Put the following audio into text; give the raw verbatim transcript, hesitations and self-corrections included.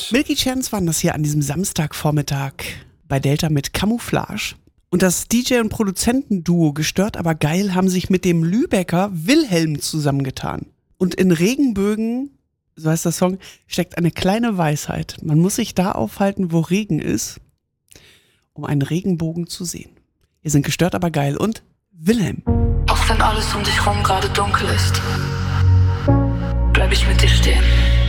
Milky Chance waren das hier an diesem Samstagvormittag bei Delta mit Camouflage. Und das D J- und Produzentenduo Gestört aber geil haben sich mit dem Lübecker Wilhelm zusammengetan. Und in Regenbögen, so heißt der Song, steckt eine kleine Weisheit. Man muss sich da aufhalten, wo Regen ist, um einen Regenbogen zu sehen. Hier sind Gestört aber geil und Wilhelm. Auch wenn alles um dich rum gerade dunkel ist, bleib ich mit dir stehen.